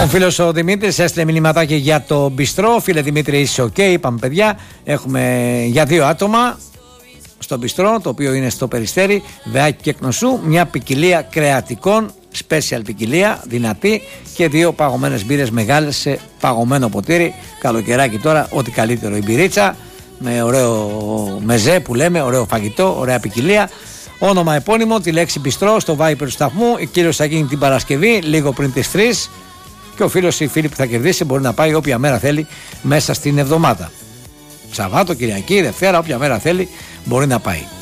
Ο φίλος ο Δημήτρης έστειλε μηνυματάκι για το μπιστρό. Φίλε Δημήτρη, είσαι οκ, είπαμε παιδιά. Έχουμε για 2 άτομα στο μπιστρό, το οποίο είναι στο Περιστέρι, Βεάκι και Κνωσού, μια ποικιλία κρεατικών, special ποικιλία, δυνατή, και 2 παγωμένες μπύρες μεγάλες σε παγωμένο ποτήρι. Καλοκαιράκι τώρα, ό,τι καλύτερο. Η μπυρίτσα με ωραίο μεζέ που λέμε, ωραίο φαγητό, ωραία ποικιλία. Όνομα επώνυμο, τη λέξη μπιστρό στο Viper του σταθμου. Η κύριος θα γίνει την Παρασκευή, λίγο πριν τις 3. Και ο φίλος ή η φίλη που θα κερδίσει μπορεί να πάει όποια μέρα θέλει μέσα στην εβδομάδα. Σαββάτο, Κυριακή, Δευτέρα, όποια μέρα θέλει μπορεί να πάει.